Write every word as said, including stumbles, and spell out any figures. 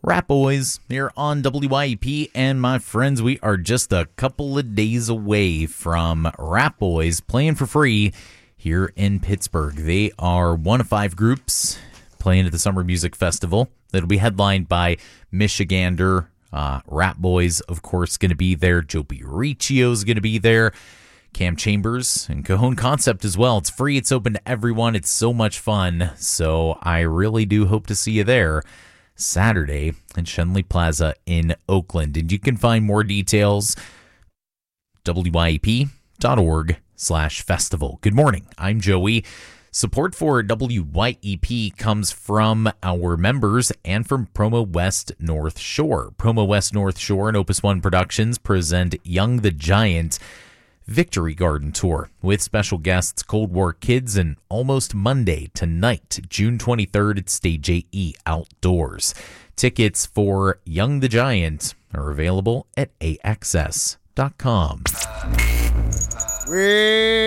Rat Boys here on W I E P, and my friends, we are just a couple of days away from Rat Boys playing for free here in Pittsburgh. They are one of five groups playing at the Summer Music Festival. That'll be headlined by Michigander. Uh, Rat Boys, of course, going to be there. Joe B. Riccio is going to be there. Cam Chambers and Cajon Concept as well. It's free. It's open to everyone. It's so much fun. So I really do hope to see you there Saturday in Schenley Plaza in Oakland. And you can find more details W I E P dot org slash festival. Good morning. I'm Joey. Support for W Y E P comes from our members and from Promo West North Shore. Promo West North Shore and Opus One Productions present Young the Giant Victory Garden Tour with special guests Cold War Kids and Almost Monday tonight, June twenty-third at Stage A E Outdoors. Tickets for Young the Giant are available at A X S dot com. We